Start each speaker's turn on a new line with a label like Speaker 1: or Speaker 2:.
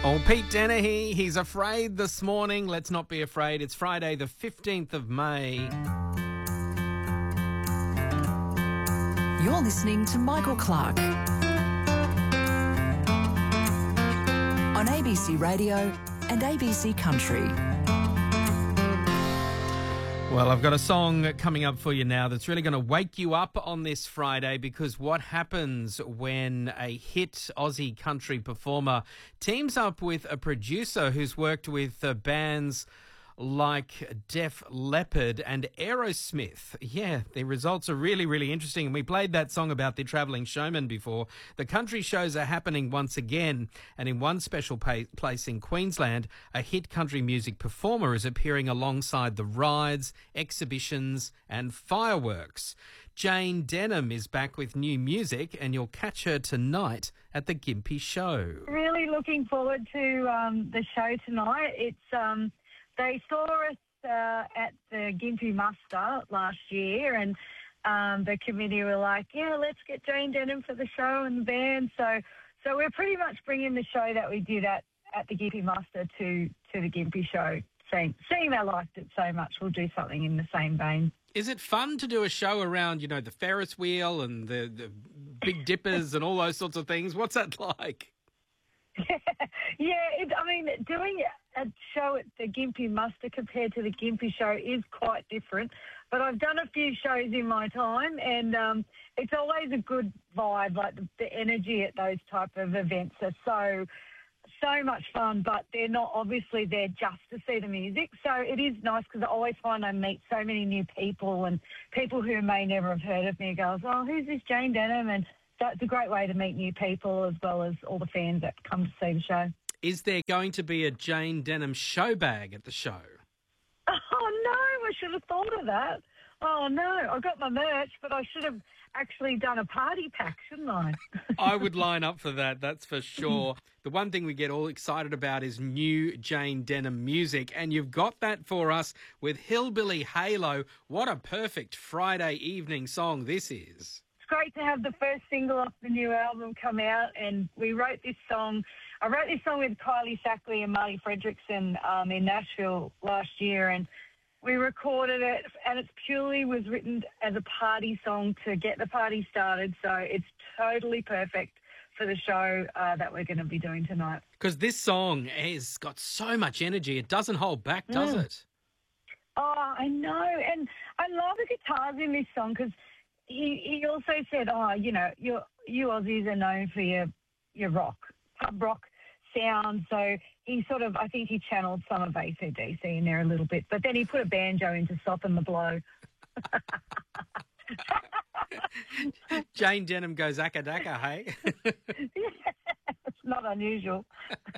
Speaker 1: Oh, Pete Dennehy, he's afraid this morning. Let's not be afraid. It's Friday, the 15th of May.
Speaker 2: You're listening to Michael Clark on ABC Radio and ABC Country.
Speaker 1: Well, I've got a song coming up for you now that's really going to wake you up on this Friday, because what happens when a hit Aussie country performer teams up with a producer who's worked with bands like Def Leppard and Aerosmith. Yeah, the results are really, really interesting. And we played that song about the travelling showman before. The country shows are happening once again. And in one special place in Queensland, a hit country music performer is appearing alongside the rides, exhibitions and fireworks. Jane Denham is back with new music, and you'll catch her tonight at the Gympie Show.
Speaker 3: Really looking forward to the show tonight. It's they saw us at the Gympie Muster last year, and the committee were like, yeah, let's get Jane Denham for the show and the band. So we're pretty much bringing the show that we did at the Gympie Muster to the Gympie Show. Seeing they liked it so much, we'll do something in the same vein.
Speaker 1: Is it fun to do a show around, you know, the Ferris wheel and the Big Dippers and all those sorts of things? What's that like?
Speaker 3: Doing a show at the Gympie Muster compared to the Gympie Show is quite different. But I've done a few shows in my time, and it's always a good vibe. Like the energy at those type of events are so much fun, but they're not obviously there just to see the music. So it is nice, because I always find I meet so many new people, and people who may never have heard of me goes, oh, who's this Jane Denham? And so it's a great way to meet new people, as well as all the fans that come to see the show.
Speaker 1: Is there going to be a Jane Denham show bag at the show?
Speaker 3: Oh, no, I should have thought of that. Oh, no, I got my merch, but I should have actually done a party pack, shouldn't I?
Speaker 1: I would line up for that, that's for sure. The one thing we get all excited about is new Jane Denham music, and you've got that for us with Hillbilly Halo. What a perfect Friday evening song this is.
Speaker 3: It's great to have the first single off the new album come out, and we wrote this song. I wrote this song with Kylie Sackley and Marty Fredrickson in Nashville last year, and we recorded it, and it purely was written as a party song to get the party started, so it's totally perfect for the show that we're going to be doing tonight.
Speaker 1: Because this song has got so much energy, it doesn't hold back, does it?
Speaker 3: Oh, I know, and I love the guitars in this song, because he also said, oh, you know, you Aussies are known for your rock, pub rock sound. So he sort of, I think he channeled some of AC/DC in there a little bit, but then he put a banjo in to soften the blow.
Speaker 1: Jane Denham goes acca-dacca, hey?
Speaker 3: Yeah, it's not unusual.